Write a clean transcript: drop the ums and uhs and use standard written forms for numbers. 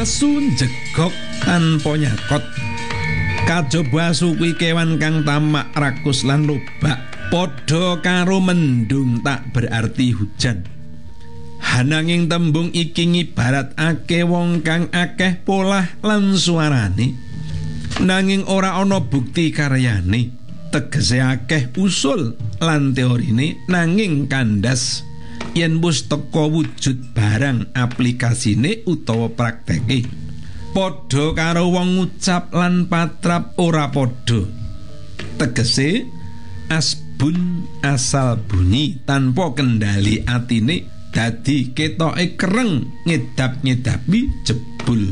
asu njegok tanpa nyakot. Kajaba asu kuwi kewan kang tamak, rakus lan lobak. Padha karo mendung tak berarti hujan. Hananging tembung iki ngibaratake wong kang akeh polah lan suarane, nanging ora ana bukti karyane. Tegese akeh usul lan teorine, nanging kandas yen wis teka wujud barang aplikasine utawa prakteke. Padha karo wong ngucap lan patrap ora padha. Tegese asbun asal bunyi tanpa kendali atine, dadi ketoke kereng ngedap-ngedapi jebul